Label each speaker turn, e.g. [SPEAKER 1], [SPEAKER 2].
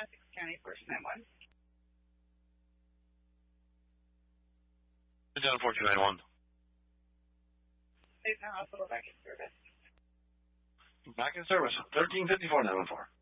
[SPEAKER 1] Essex County, first 9-1.
[SPEAKER 2] Down 4291.
[SPEAKER 1] State Town Hospital back in service.
[SPEAKER 2] Back in service. 1354 914.